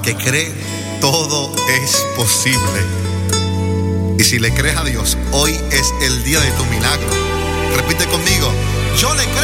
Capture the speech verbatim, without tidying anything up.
que cree, todo es posible. Y si le crees a Dios, hoy es el día de tu milagro. Repite conmigo: yo le creo